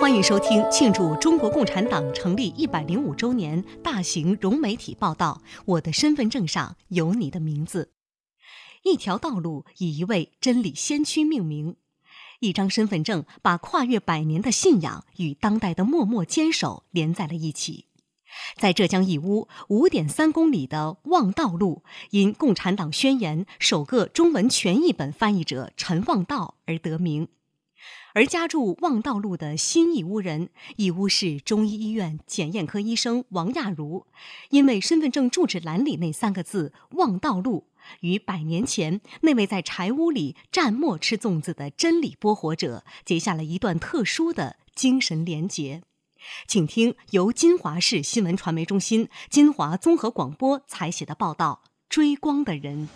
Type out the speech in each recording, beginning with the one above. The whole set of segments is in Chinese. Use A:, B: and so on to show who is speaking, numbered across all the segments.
A: 欢迎收听庆祝中国共产党成立105周年大型融媒体报道《我的身份证上有你的名字》。一条道路以一位真理先驱命名，一张身份证把跨越100年的信仰与当代的默默坚守连在了一起。在浙江义乌5.3公里的望道路，因《共产党宣言》首个中文全译本翻译者陈望道而得名。而家住望道路的新义乌人，义乌市中医医院检验科医生王亚茹，因为身份证住址栏里那3个字“望道路”，与100年前那位在柴屋里蘸墨吃粽子的真理播火者结下了一段特殊的精神连结。请听由金华市新闻传媒中心、金华综合广播采写的报道《追光的人》。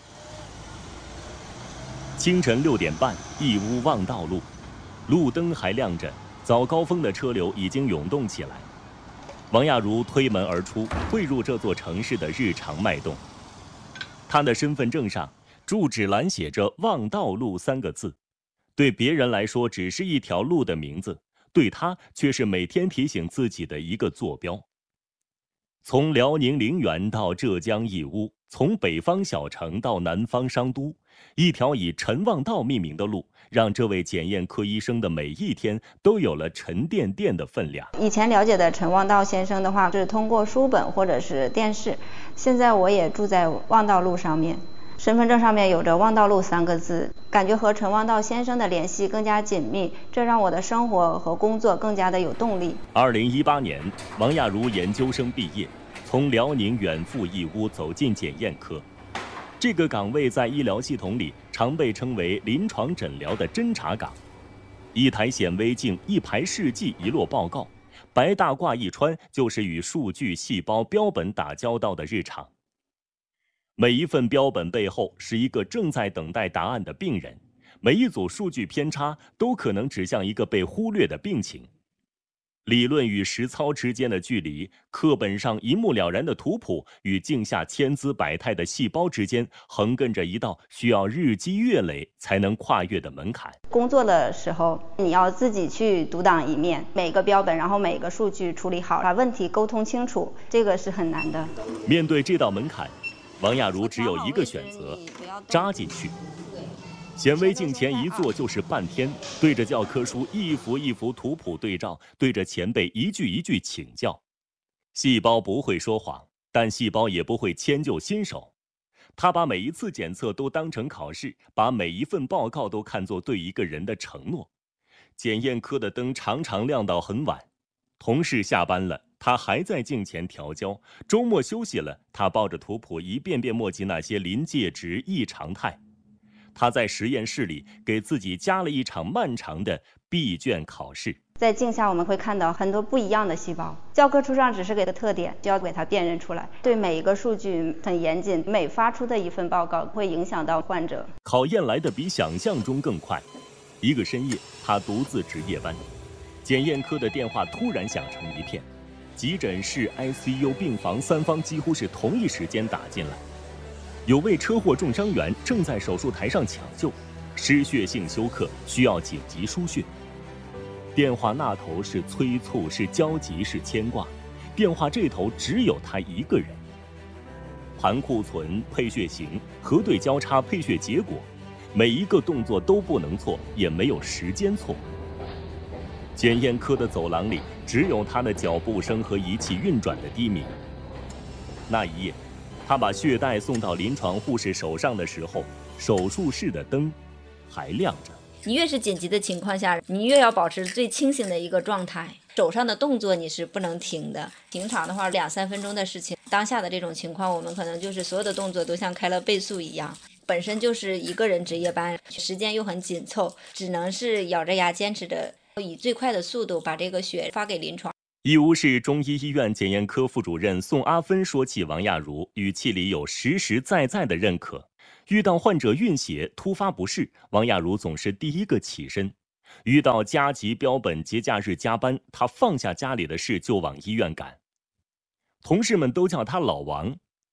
B: 清晨6点半，义乌望道路，路灯还亮着，早高峰的车流已经涌动起来。王亚茹推门而出，汇入这座城市的日常脉动。他的身份证上住址栏写着“望道路”3个字，对别人来说只是一条路的名字，对他却是每天提醒自己的一个坐标。从辽宁陵园到浙江义乌，从北方小城到南方商都，一条以陈望道命名的路，让这位检验科医生的每一天都有了沉甸甸的分量。
C: 以前了解的陈望道先生的话，是通过书本或者是电视，现在我也住在望道路上面，身份证上面有着望道路3个字，感觉和陈望道先生的联系更加紧密，这让我的生活和工作更加的有动力。
B: 2018年，王亚茹研究生毕业，从辽宁远赴义乌走进检验科。这个岗位在医疗系统里常被称为临床诊疗的侦查岗。一台显微镜，一排试剂，一摞报告，白大褂一穿，就是与数据、细胞、标本打交道的日常。每一份标本背后是一个正在等待答案的病人，每一组数据偏差都可能指向一个被忽略的病情。理论与实操之间的距离，课本上一目了然的图谱与镜下千姿百态的细胞之间，横亘着一道需要日积月累才能跨越的门槛。
C: 工作的时候，你要自己去独当一面，每个标本，然后每个数据处理好，把问题沟通清楚，这个是很难的。
B: 面对这道门槛，王亚茹只有一个选择：扎进去。显微镜前一坐就是半天，对着教科书一幅一幅图谱对照，对着前辈一句一句请教。细胞不会说谎，但细胞也不会迁就新手。他把每一次检测都当成考试，把每一份报告都看作对一个人的承诺。检验科的灯常常亮到很晚，同事下班了，他还在镜前调焦；周末休息了，他抱着图谱一遍遍墨迹那些临界值、异常态。他在实验室里给自己加了一场漫长的闭卷考试。
C: 在镜下我们会看到很多不一样的细胞，教科书上只是给的特点，就要给它辨认出来。对每一个数据很严谨，每发出的一份报告会影响到患者。
B: 考验来的比想象中更快。一个深夜，他独自值夜班，检验科的电话突然响成一片，急诊室、ICU、病房3方几乎是同一时间打进来。有位车祸重伤员正在手术台上抢救，失血性休克，需要紧急输血。电话那头是催促，是焦急，是牵挂，电话这头只有他一个人。盘库存、配血型、核对交叉、配血结果，每一个动作都不能错，也没有时间错。检验科的走廊里只有他的脚步声和仪器运转的低鸣。那一夜，他把血袋送到临床护士手上的时候，手术室的灯还亮着。
D: 你越是紧急的情况下，你越要保持最清醒的一个状态，手上的动作你是不能停的。平常的话2-3分钟的事情，当下的这种情况，我们可能就是所有的动作都像开了倍速一样。本身就是一个人值夜班，时间又很紧凑，只能是咬着牙坚持着，以最快的速度把这个血发给临床。
B: 义乌市中医医院检验科副主任宋阿芬说起王亚茹，语气里有实实在在的认可。遇到患者晕血、突发不适，王亚茹总是第一个起身；遇到加急标本、节假日加班，他放下家里的事就往医院赶。同事们都叫他老王。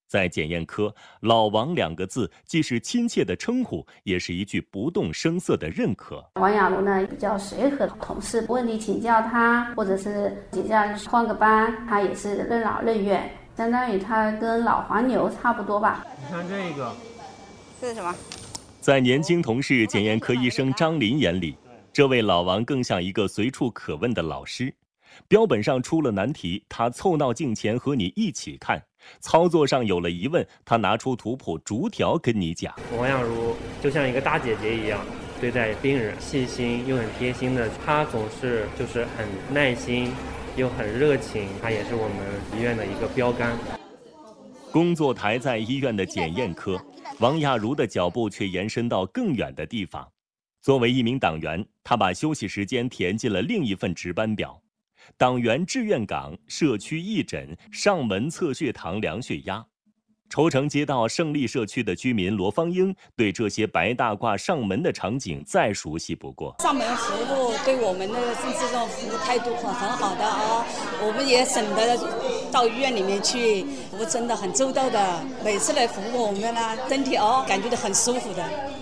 B: 在检验科，老王2个字既是亲切的称呼，也是一句不动声色的认可。
E: 王雅茹呢比较随和，同事问题请教他，或者是请教换个班，他也是任劳任怨，相当于他跟老黄牛差不多吧。
F: 你看这个，
C: 这是什么？
B: 在年轻同事检验科医生张林眼里，这位老王更像一个随处可问的老师。标本上出了难题，他凑到镜前和你一起看；操作上有了疑问，他拿出图谱逐条跟你讲。
F: 王雅茹就像一个大姐姐一样对待病人，细心又很贴心的。她总是就是很耐心又很热情，她也是我们医院的一个标杆。
B: 工作台在医院的检验科，王雅茹的脚步却延伸到更远的地方。作为一名党员，她把休息时间填进了另一份值班表。党员志愿岗、社区义诊、上门测血糖、量血压。愁城街道胜利社区的居民罗芳英对这些白大褂上门的场景再熟悉不过。
G: 上门服务对我们的这种服务态度很好的啊，我们也省得到医院里面去，服务真的很周到的，每次来服务我们呢，身体感觉到很舒服的。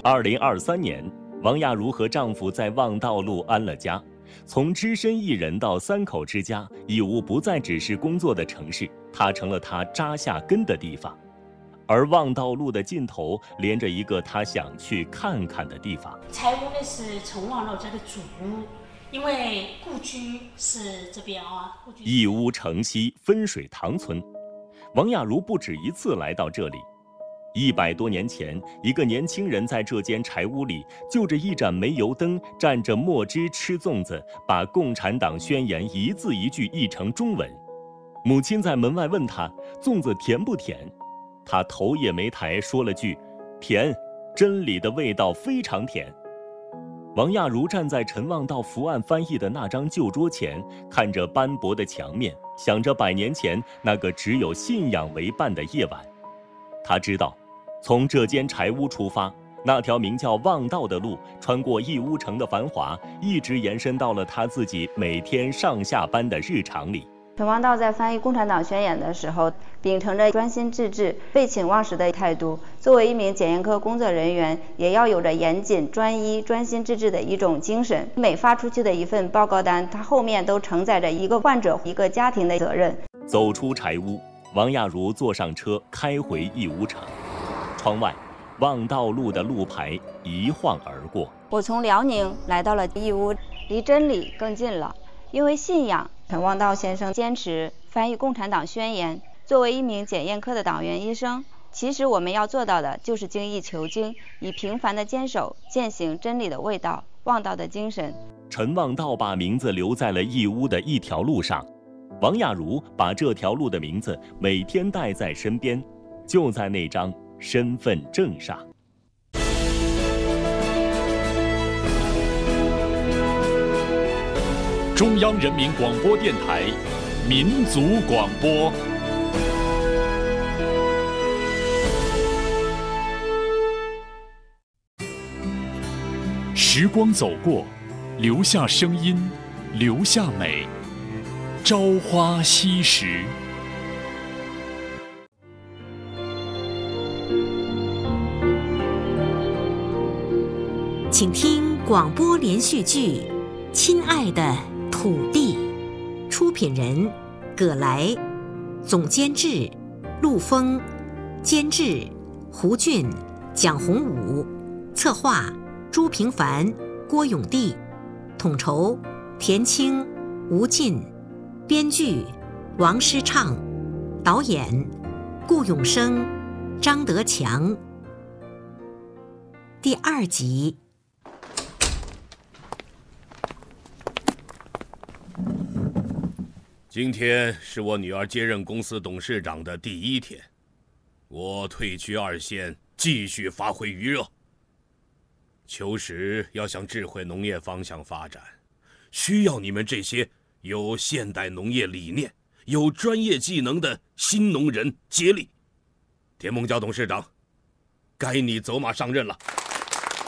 B: 2023年，王雅茹和丈夫在望道路安了家。从只身一人到3口之家，义乌不再只是工作的城市，它成了他扎下根的地方。而望道路的尽头连着一个他想去看看的地方。
H: 柴屋呢是陈望老家的祖屋，因为故居是这边啊。
B: 义乌城西分水塘村，王雅茹不止一次来到这里。100多年前，一个年轻人在这间柴屋里，就着一盏煤油灯，蘸着墨汁吃粽子，把《共产党宣言》一字一句译成中文。母亲在门外问他粽子甜不甜，他头也没抬，说了句甜，真理的味道非常甜。王雅茹站在陈望道伏案翻译的那张旧桌前，看着斑驳的墙面，想着100年前那个只有信仰为伴的夜晚。他知道，从这间柴屋出发，那条名叫望道的路，穿过义乌城的繁华，一直延伸到了他自己每天上下班的日常里。
C: 陈望道在翻译《共产党宣言》的时候，秉承着专心致志、废寝忘食的态度。作为一名检验科工作人员，也要有着严谨、专一、专心致志的一种精神。每发出去的一份报告单，它后面都承载着一个患者、一个家庭的责任。
B: 走出柴屋，王雅茹坐上车，开回义乌城。窗外，望道路的路牌一晃而过。
C: 我从辽宁来到了义乌，离真理更近了。因为信仰，陈望道先生坚持翻译《共产党宣言》。作为一名检验科的党员医生，其实我们要做到的就是精益求精，以平凡的坚守践行真理的味道、望道的精神。
B: 陈望道把名字留在了义乌的一条路上，王雅茹把这条路的名字每天带在身边，就在那张身份证上。
I: 中央人民广播电台民族广播。时光走过，留下声音，留下美。朝花夕拾。
A: 请听广播连续剧《亲爱的土地》，出品人葛来，总监制陆峰，监制胡俊、蒋洪武，策划朱平凡、郭永娣，统筹田青、吴进，编剧王诗畅，导演顾永生、张德强。第2集。
J: 今天是我女儿接任公司董事长的第1天，我退居2线，继续发挥余热。求实要向智慧农业方向发展，需要你们这些有现代农业理念、有专业技能的新农人接力。田梦娇董事长，该你走马上任了。